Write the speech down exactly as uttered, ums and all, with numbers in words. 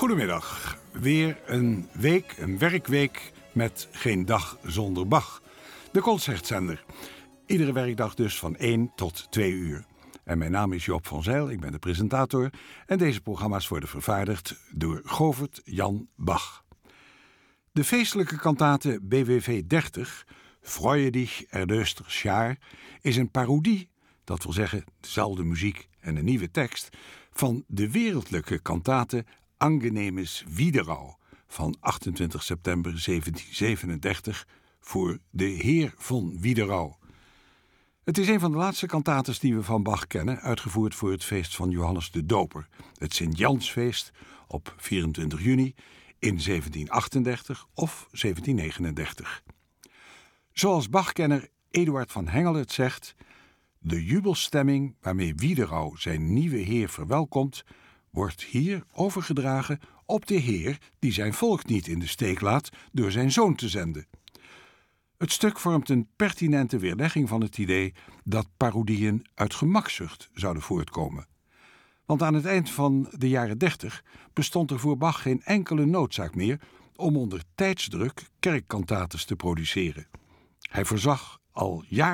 Goedemiddag. Weer een week, een werkweek met geen dag zonder Bach. De concertzender. Iedere werkdag dus van één tot twee uur. En mijn naam is Joop van Zijl, ik ben de presentator. En deze programma's worden vervaardigd door Govert Jan Bach. De feestelijke kantate B W V dertig, Freue dich erlöster Jaar, is een parodie, dat wil zeggen dezelfde muziek en een nieuwe tekst, van de wereldlijke kantate Angenehmes Wiederau van achtentwintig september zeventien zevenendertig voor de Heer von Wiederau. Het is een van de laatste kantates die we van Bach kennen, uitgevoerd voor het feest van Johannes de Doper, het Sint-Jansfeest op vierentwintig juni in zeventien achtendertig of zeventien negenendertig. Zoals Bachkenner Eduard van Hengel het zegt, de jubelstemming waarmee Wiederau zijn nieuwe heer verwelkomt, wordt hier overgedragen op de Heer die zijn volk niet in de steek laat door zijn zoon te zenden. Het stuk vormt een pertinente weerlegging van het idee dat parodieën uit gemakzucht zouden voortkomen. Want aan het eind van de jaren dertig bestond er voor Bach geen enkele noodzaak meer om onder tijdsdruk kerkkantates te produceren. Hij voorzag al jaren